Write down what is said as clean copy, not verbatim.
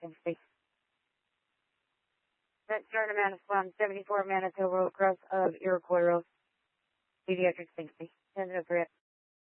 Tennessee. That's Jordan Manitowoc, 74 Manitoba Road, cross of Iroquois Road, pediatric safety. 10-3.